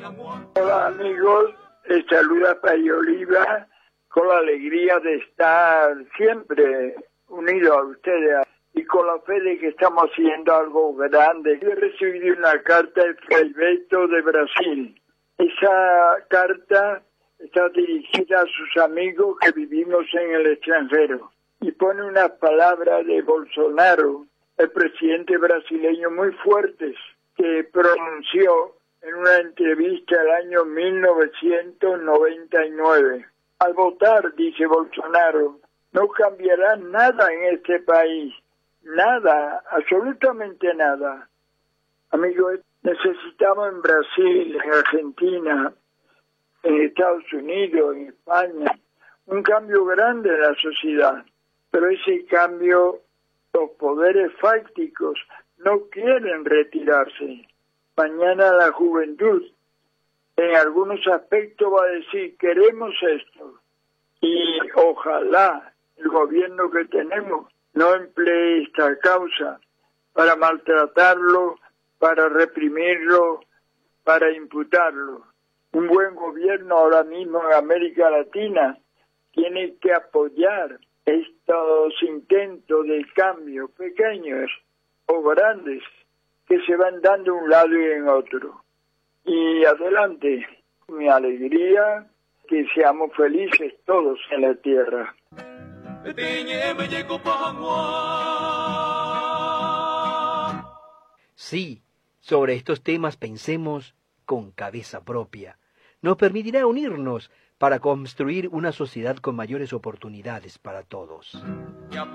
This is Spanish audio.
Hola amigos, les saluda Pay Oliva con la alegría de estar siempre unido a ustedes y con la fe de que estamos haciendo algo grande. Yo he recibido una carta de Fray Beto de Brasil. Esa carta está dirigida a sus amigos que vivimos en el extranjero y pone unas palabras de Bolsonaro, el presidente brasileño, muy fuertes, que pronunció en una entrevista el año 1999. Al votar, dice Bolsonaro, no cambiará nada en este país, nada, absolutamente nada. Amigos, necesitamos en Brasil, en Argentina, en Estados Unidos, en España, un cambio grande en la sociedad, pero ese cambio, los poderes fácticos no quieren retirarse. Mañana la juventud en algunos aspectos va a decir queremos esto y ojalá el gobierno que tenemos no emplee esta causa para maltratarlo, para reprimirlo, para imputarlo. Un buen gobierno ahora mismo en América Latina tiene que apoyar estos intentos de cambio, pequeños o grandes, que se van dando un lado y en otro. Y adelante, mi alegría, que seamos felices todos en la tierra. Sí, sobre estos temas pensemos con cabeza propia. Nos permitirá unirnos para construir una sociedad con mayores oportunidades para todos.